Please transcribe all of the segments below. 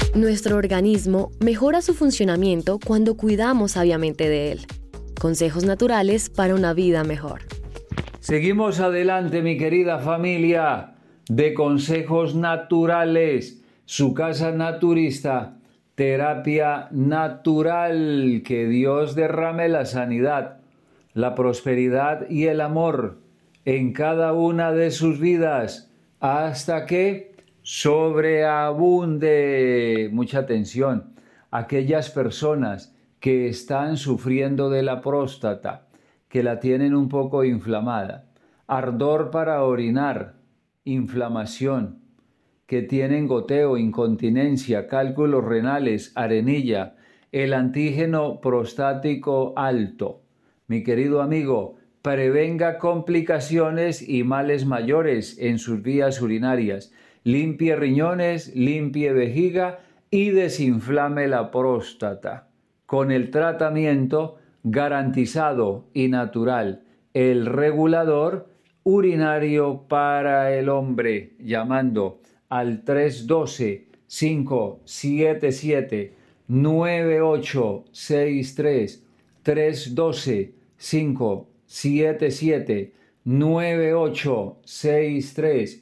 Nuestro organismo mejora su funcionamiento cuando cuidamos sabiamente de él. Consejos naturales para una vida mejor. Seguimos adelante, mi querida familia, de Consejos Naturales, su casa naturista, terapia natural. Que Dios derrame la sanidad, la prosperidad y el amor en cada una de sus vidas, hasta que sobreabunde. Mucha atención, aquellas personas que están sufriendo de la próstata, que la tienen un poco inflamada, ardor para orinar, inflamación, que tienen goteo, incontinencia, cálculos renales, arenilla, el antígeno prostático alto. Mi querido amigo, prevenga complicaciones y males mayores en sus vías urinarias. Limpie riñones, limpie vejiga y desinflame la próstata con el tratamiento garantizado y natural, el regulador urinario para el hombre, llamando al 312-577-9863, 312-577-9863,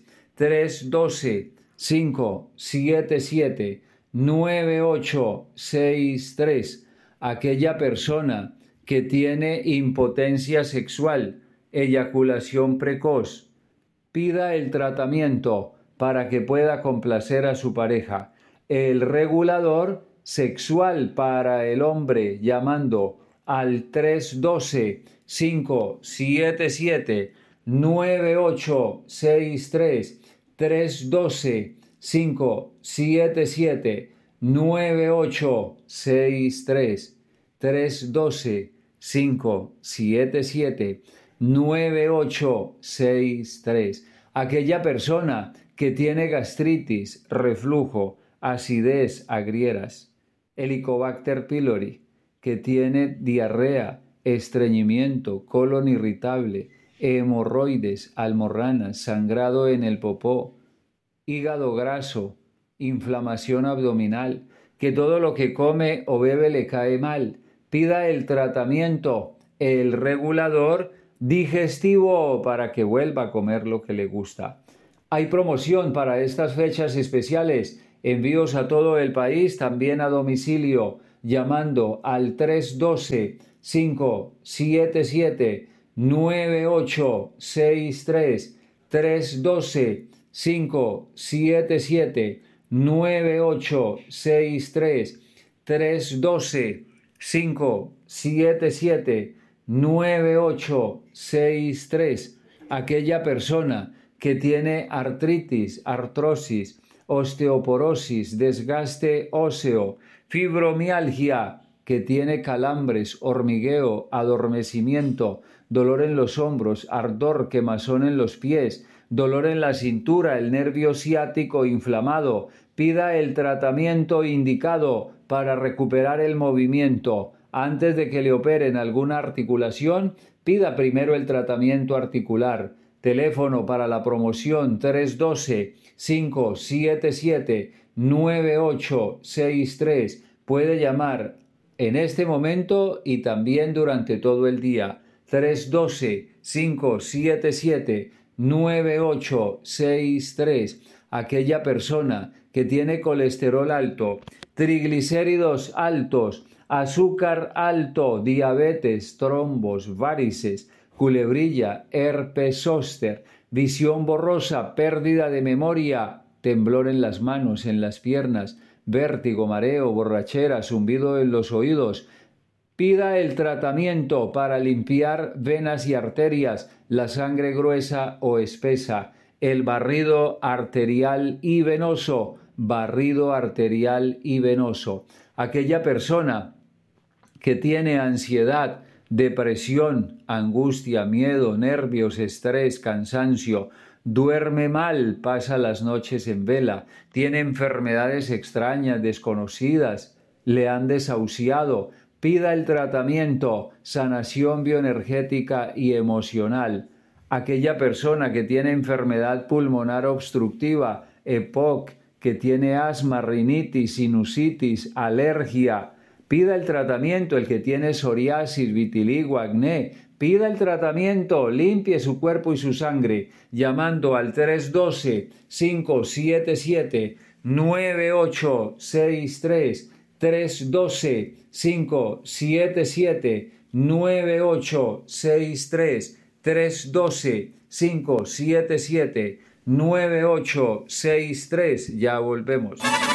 312-577-9863. Aquella persona que tiene impotencia sexual, eyaculación precoz, pida el tratamiento para que pueda complacer a su pareja. El regulador sexual para el hombre, llamando al 312-577-9863, 312-577-9863, 312-577-9863. Aquella persona que tiene gastritis, reflujo, acidez, agrieras, Helicobacter pylori, que tiene diarrea, estreñimiento, colon irritable, hemorroides, almorranas, sangrado en el popó, hígado graso, inflamación abdominal, que todo lo que come o bebe le cae mal, pida el tratamiento, el regulador digestivo para que vuelva a comer lo que le gusta. Hay promoción para estas fechas especiales, envíos a todo el país, también a domicilio, llamando al 312-577-9863, 312-577-9863, 312-577-9863. Aquella persona que tiene artritis, artrosis, osteoporosis, desgaste óseo, fibromialgia, que tiene calambres, hormigueo, adormecimiento, dolor en los hombros, ardor, quemazón en los pies, dolor en la cintura, el nervio ciático inflamado, pida el tratamiento indicado para recuperar el movimiento. Antes de que le operen alguna articulación, pida primero el tratamiento articular. Teléfono para la promoción 312-577-9863. Puede llamar en este momento y también durante todo el día. 312-577-9863. Aquella persona que tiene colesterol alto, triglicéridos altos, azúcar alto, diabetes, trombos, varices, culebrilla, herpes zóster, visión borrosa, pérdida de memoria, temblor en las manos, en las piernas, vértigo, mareo, borrachera, zumbido en los oídos. Pida el tratamiento para limpiar venas y arterias, la sangre gruesa o espesa, el barrido arterial y venoso, barrido arterial y venoso. Aquella persona que tiene ansiedad, depresión, angustia, miedo, nervios, estrés, cansancio, duerme mal, pasa las noches en vela, tiene enfermedades extrañas, desconocidas, le han desahuciado, pida el tratamiento, sanación bioenergética y emocional. Aquella persona que tiene enfermedad pulmonar obstructiva, EPOC, que tiene asma, rinitis, sinusitis, alergia. Pida el tratamiento, el que tiene psoriasis, vitiligo, acné. Pida el tratamiento, limpie su cuerpo y su sangre, llamando al 312-577-9863. 312-577-9863. 312-577-9863. Ya volvemos.